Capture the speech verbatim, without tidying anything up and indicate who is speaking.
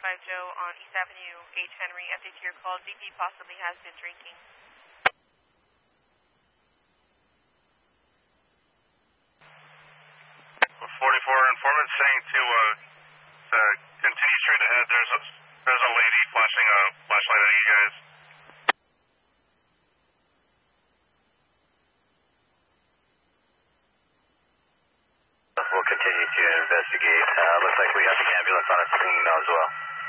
Speaker 1: five Joe on East Avenue, H. Henry. Update to your call. D P possibly has been drinking.
Speaker 2: forty-four informant saying to, uh, to continue straight ahead. There's a, there's a lady flashing a flashlight at you guys.
Speaker 3: We'll continue to investigate. Uh, looks like we got the ambulance on its scene now as well.